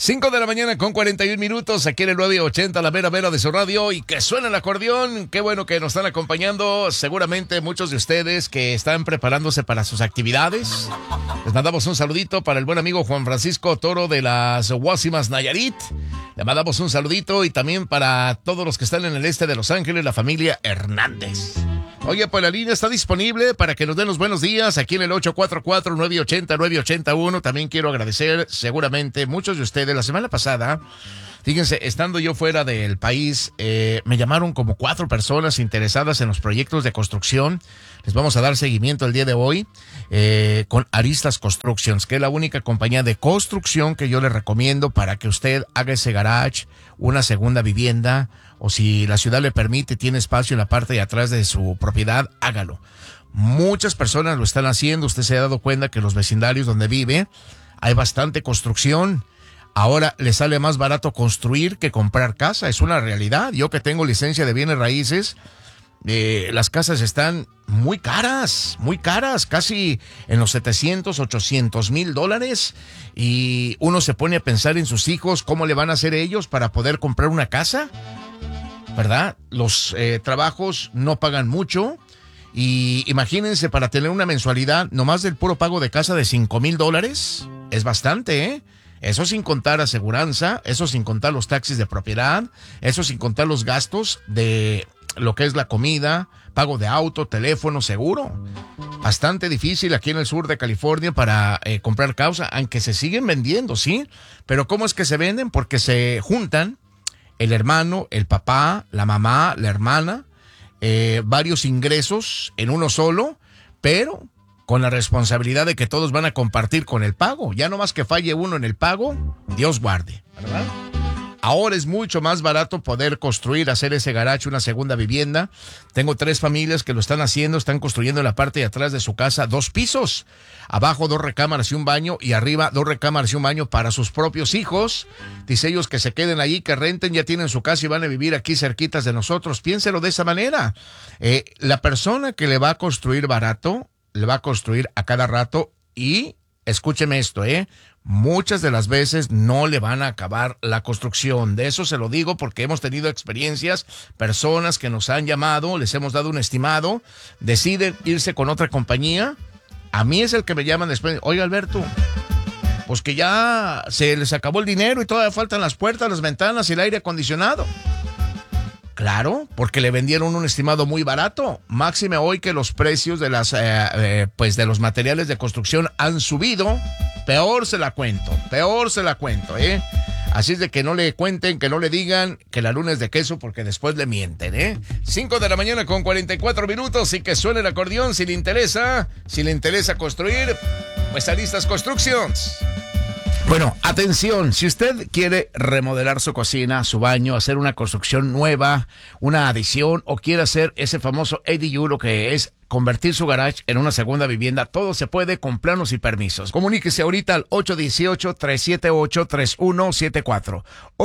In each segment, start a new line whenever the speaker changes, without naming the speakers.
5 de la mañana con 41 minutos, aquí en el 980, la mera mera de su radio, y que suena el acordeón. Qué bueno que nos están acompañando, seguramente muchos de ustedes que están preparándose para sus actividades. Les mandamos un saludito para el buen amigo Juan Francisco Toro de las Guasimas Nayarit. Le mandamos un saludito y también para todos los que están en el este de Los Ángeles, la familia Hernández. Oye, pues la línea está disponible para que nos den los buenos días aquí en el 844-980-981. También quiero agradecer seguramente muchos de ustedes. La semana pasada, fíjense, estando yo fuera del país, me llamaron como 4 personas interesadas en los proyectos de construcción. Les vamos a dar seguimiento el día de hoy con Aristas Constructions, que es la única compañía de construcción que yo le recomiendo para que usted haga ese garage, una segunda vivienda, o si la ciudad le permite, tiene espacio en la parte de atrás de su propiedad, hágalo. Muchas personas lo están haciendo. Usted se ha dado cuenta que en los vecindarios donde vive hay bastante construcción. Ahora le sale más barato construir que comprar casa. Es una realidad. Yo que tengo licencia de bienes raíces, las casas están muy caras, casi en los 700, 800 mil dólares. Y uno se pone a pensar en sus hijos, cómo le van a hacer ellos para poder comprar una casa, ¿verdad? Los trabajos no pagan mucho. Y imagínense, para tener una mensualidad nomás del puro pago de casa de 5 mil dólares, es bastante, ¿eh? Eso sin contar aseguranza, eso sin contar los taxis de propiedad, eso sin contar los gastos de lo que es la comida, pago de auto, teléfono, seguro. Bastante difícil aquí en el sur de California para comprar casa, aunque se siguen vendiendo, ¿sí? Pero ¿cómo es que se venden? Porque se juntan el hermano, el papá, la mamá, la hermana, varios ingresos en uno solo, pero con la responsabilidad de que todos van a compartir con el pago. Ya no más que falle uno en el pago, Dios guarde, ¿verdad? Ahora es mucho más barato poder construir, hacer ese garage, una segunda vivienda. Tengo 3 familias que lo están haciendo, están construyendo en la parte de atrás de su casa 2 pisos. Abajo 2 recámaras y un baño, y arriba 2 recámaras y un baño para sus propios hijos. Dice ellos que se queden allí, que renten, ya tienen su casa y van a vivir aquí cerquitas de nosotros. Piénselo de esa manera. La persona que le va a construir barato, le va a construir a cada rato, y escúcheme esto, muchas de las veces no le van a acabar la construcción. De eso se lo digo porque hemos tenido experiencias, personas que nos han llamado, les hemos dado un estimado, deciden irse con otra compañía. A mí es el que me llaman después, oye Alberto, pues que ya se les acabó el dinero y todavía faltan las puertas, las ventanas y el aire acondicionado. Claro, porque le vendieron un estimado muy barato. Máxime hoy que los precios de las de los materiales de construcción han subido. Peor se la cuento, Así es de que no le cuenten, que no le digan que la luna es de queso, porque después le mienten, 5 de la mañana con 44 minutos, y que suene el acordeón si le interesa construir, pues Aristas Constructions. Bueno, atención, si usted quiere remodelar su cocina, su baño, hacer una construcción nueva, una adición, o quiere hacer ese famoso ADU, lo que es convertir su garage en una segunda vivienda, todo se puede con planos y permisos. Comuníquese ahorita al 818-378-3174.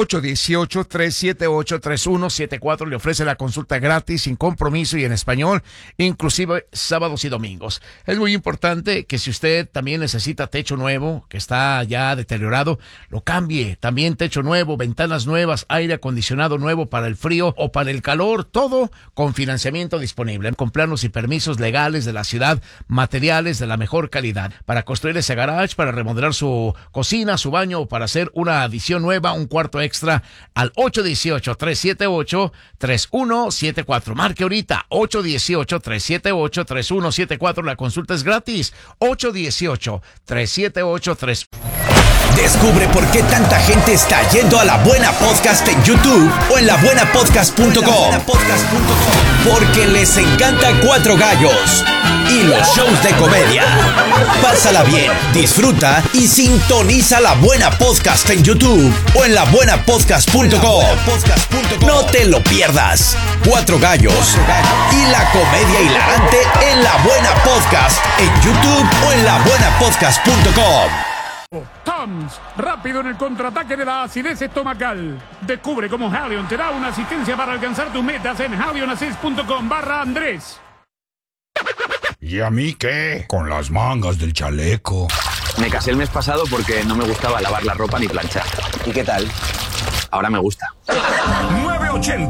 818-378-3174. Le ofrece la consulta gratis, sin compromiso y en español, inclusive sábados y domingos. Es muy importante que si usted también necesita techo nuevo, que está ya deteriorado, lo cambie. También techo nuevo, ventanas nuevas, aire acondicionado nuevo para el frío o para el calor, todo con financiamiento disponible, con planos y permisos legales de la ciudad, materiales de la mejor calidad, para construir ese garage, para remodelar su cocina, su baño, o para hacer una adición nueva, un cuarto extra, al 818-378-3174. Marque ahorita, 818-378-3174. La consulta es gratis, 818-378-3174.
Descubre por qué tanta gente está yendo a La Buena Podcast en YouTube o en labuenapodcast.com. Porque les encanta Cuatro Gallos y los shows de comedia. Pásala bien, disfruta y sintoniza La Buena Podcast en YouTube o en labuenapodcast.com. No te lo pierdas. Cuatro Gallos y la comedia hilarante en La Buena Podcast en YouTube o en labuenapodcast.com.
Tums, rápido en el contraataque de la acidez estomacal. Descubre cómo Halion te da una asistencia para alcanzar tus metas en halionassist.com/Andrés.
¿Y a mí qué? Con las mangas del chaleco. Me casé el mes pasado porque no me gustaba lavar la ropa ni planchar.
¿Y qué tal?
Ahora me gusta.
980